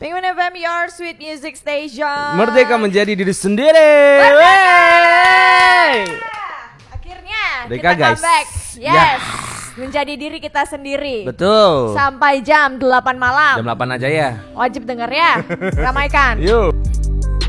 Penguin FM, your sweet music station. Merdeka menjadi diri sendiri. Akhirnya Merdeka, kita guys. comeback. Ya. Yes. Menjadi diri kita sendiri. Betul. Sampai jam 8 malam. Jam 8 aja ya. Wajib denger ya. Ramaikan. Yuk.